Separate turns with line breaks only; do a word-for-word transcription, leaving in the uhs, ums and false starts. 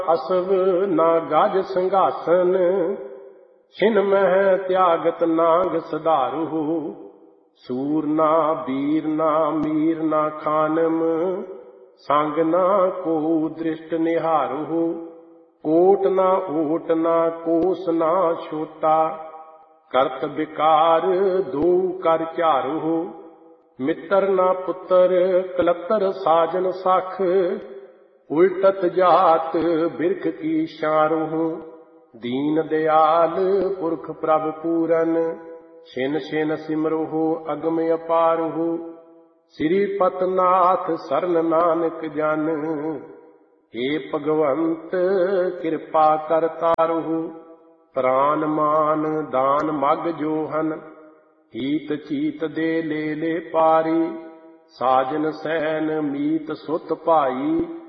ਅਸਵ ਨਾ ਗਜ ਸਿੰਘਾਸਨ, ਛਿਨ ਮਹਿ ਤਿਆਗਤ ਨਾਗ ਸਧਾਰੂ। ਸੂਰ ਨਾ ਬੀਰ ਨਾ ਮੀਰ ਨਾ ਖਾਨਮ, ਸੰਗ ਨਾ ਕੋ ਦ੍ਰਿਸ਼ਟ ਨਿਹਾਰੂ। ਕੋਟ ਨਾ ਓਟ ਨਾ ਕੋਸ ਨਾ ਛੋਟਾ, ਕਰਤ ਵਿਕਾਰ ਦੋ ਕਰ ਝਾਰੂ। ਮਿੱਤਰ ਨਾ ਪੁੱਤਰ ਕਲੱਤਰ ਸਾਜਨ ਸਖ, ਉਲਟਤ ਜਾਤ ਬਿਰਖ ਕੀ ਸ਼ਾਰੂ। ਦੀਨ ਦਿਆਲ ਪੁਰਖ ਪ੍ਰਭ ਪੂਰਨ, ਛਿਨ ਛਿਨ ਸਿਮਰਹੁ ਅਗਮ ਅਪਾਰਹੁ। ਸ੍ਰੀ ਪਤਨਾਥ ਸਰਨ ਨਾਨਕ ਜਨ, हे ਭਗਵੰਤ ਕਿਰਪਾ ਕਰ ਤਾਰਹੁ। ਪ੍ਰਾਨ ਮਾਨ ਦਾਨ ਮਗ ਜੋ ਹਨ, ਹੀਤ ਚੀਤ ਦੇ ਲੈ ਲੈ ਪਾਰੀ। ਸਾਜਨ ਸੈਨ ਮੀਤ ਸੁਤ ਭਾਈ,